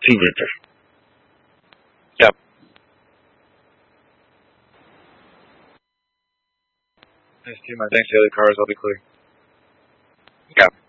T-Victor. Yep. Thanks to the other cars, I'll be clear. Yep.